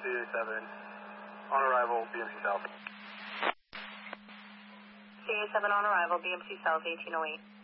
CA7, on arrival, BMC South. CA7 on arrival, BMC South, 1808.